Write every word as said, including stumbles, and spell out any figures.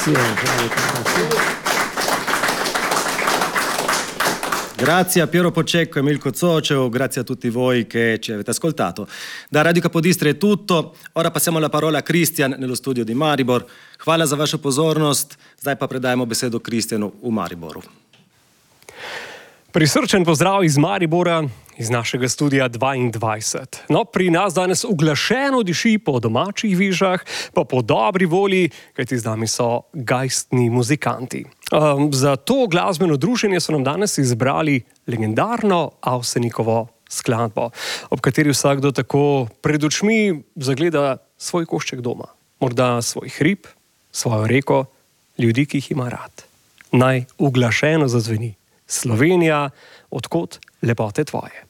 Grazie. Grazie. Grazie a Piero Pocecco e Milko Zoceo, grazie a tutti voi che ci avete ascoltato. Da Radio Capodistria è tutto, ora passiamo la parola a Kristjan nello studio di Maribor. Hvala za vašo pozornost, zdaj pa predajemo besedo Kristjanu v Mariboru. Prisrčen pozdrav iz Maribora, iz našega studia dvaindvajset. No, pri nas danes uglašeno diši po domačih vižah, pa po dobri volji, kajti z nami so geistni muzikanti. Um, za to glasbeno druženje so nam danes izbrali legendarno Avsenikovo skladbo, ob kateri vsakdo tako pred očmi zagleda svoj košček doma. Morda svoj hrib, svojo reko, ljudi, ki jih ima rad. Naj uglašeno zazveni. Slovenija, od kod lepote tvoje.